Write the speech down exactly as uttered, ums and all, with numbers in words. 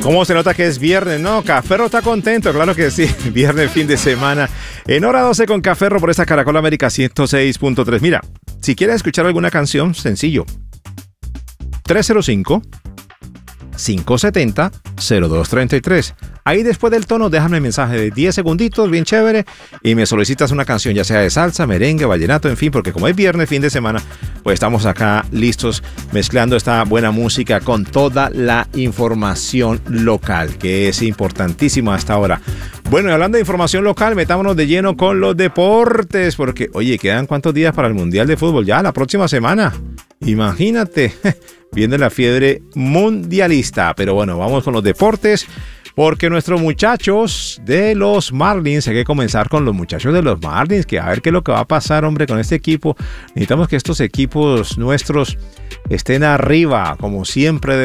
¿Cómo se nota que es viernes? No, Caferro está contento, claro que sí. Viernes, fin de semana. En hora doce con Caferro por esta Caracol América ciento seis punto tres. Mira, si quieres escuchar alguna canción, sencillo. tres cero cinco, cinco siete cero, cero dos tres tres. Ahí después del tono déjame un mensaje de diez segunditos, bien chévere, y me solicitas una canción, ya sea de salsa, merengue, vallenato, en fin, porque como es viernes, fin de semana, pues estamos acá listos mezclando esta buena música con toda la información local, que es importantísima hasta ahora. Bueno, y hablando de información local, metámonos de lleno con los deportes, porque, oye, ¿quedan cuántos días para el Mundial de Fútbol? Ya, la próxima semana. Imagínate, viene la fiebre mundialista. Pero bueno, vamos con los deportes, porque nuestros muchachos de los Marlins, hay que comenzar con los muchachos de los Marlins, que a ver qué es lo que va a pasar, hombre, con este equipo. Necesitamos que estos equipos nuestros estén arriba, como siempre